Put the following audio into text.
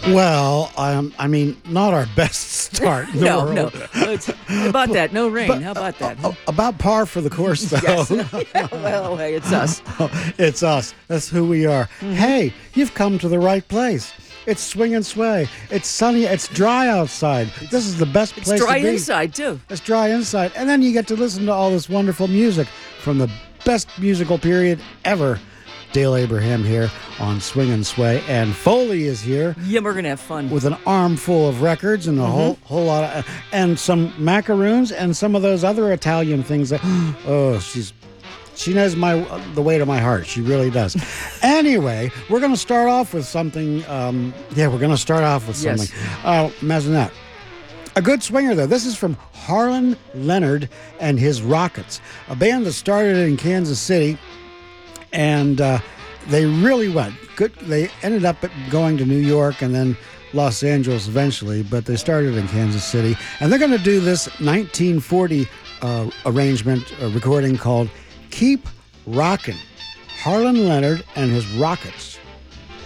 Well, I mean, not our best start in the No, world. no. How about that? No rain. How about that? About par for the course, though. Yes. Well, hey, it's us. It's us. That's who we are. Hey, you've come to the right place. It's Swing and Sway. It's sunny. It's dry outside. This is the best place It's dry to be. inside, too. It's dry inside. And then you get to listen to all this wonderful music from the best musical period ever. Dale Abraham here on Swing and Sway. And Foley is here Yeah, we're going to have fun. with an armful of records and a whole lot of, and some macaroons and some of those other Italian things that, she knows the way to my heart. She really does. Anyway, we're going to start off with something. We're going to start off with something. Yes. Mazinette. A good swinger, though. This is from Harlan Leonard and his Rockets, a band that started in Kansas City, and they really went good. They ended up going to New York and then Los Angeles eventually, but they started in Kansas City, and they're going to do this 1940 recording called Keep Rockin'. Harlan Leonard and his Rockets.